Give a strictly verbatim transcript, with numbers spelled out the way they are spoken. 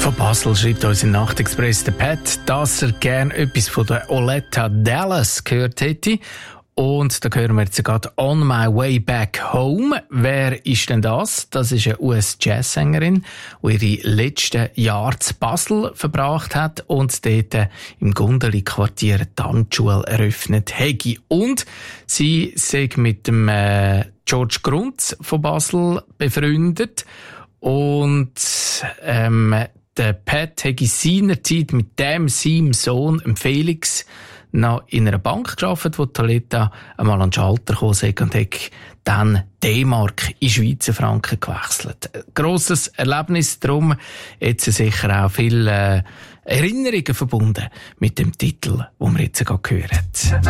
Von Basel schreibt uns im Nachtexpress der Pat, dass er gerne etwas von der Oleta Dallas gehört hätte. Und da hören wir jetzt gerade «On My Way Back Home». Wer ist denn das? Das ist eine U S-Jazzsängerin, die ihre letzten Jahre zu Basel verbracht hat und dort im Gundeli-Quartier eine Tanzschule eröffnet hat. Und sie sei mit dem äh, George Grunz von Basel befreundet. Und ähm, der Pat hat in seiner Zeit mit dem seinem Sohn, dem Felix, noch in einer Bank gearbeitet, wo Oleta einmal an den Schalter kam und hat dann D-Mark in Schweizer Franken gewechselt. Ein grosses Erlebnis, darum jetzt sicher auch viele äh, Erinnerungen verbunden mit dem Titel, den wir jetzt gerade hören.